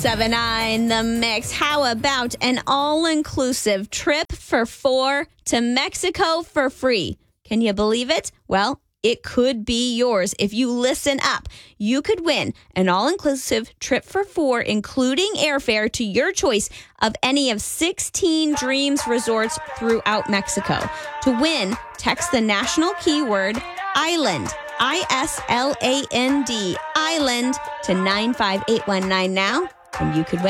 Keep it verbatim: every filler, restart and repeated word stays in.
seven nine The Mix. How about an all-inclusive trip for four to Mexico for free? Can you believe it? Well, it could be yours. If you listen up, you could win an all-inclusive trip for four, including airfare to your choice of any of sixteen Dreams resorts throughout Mexico. To win, text the national keyword island, I S L A N D, island, to nine five eight one nine now, and you could win.